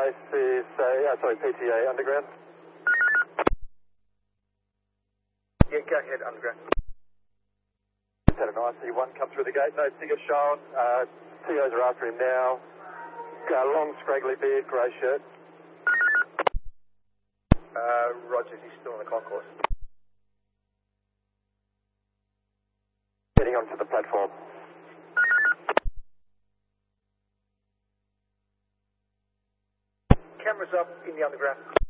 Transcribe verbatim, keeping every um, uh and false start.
base is, uh, sorry, P T A underground. Yeah, go ahead, underground. Just had an I C one come through the gate, no figure shown. Uh, T Os are after him now. Uh, long, scraggly beard, grey shirt. Uh, Rogers, he's still on the concourse. Getting onto the platform. Cameras up in the underground.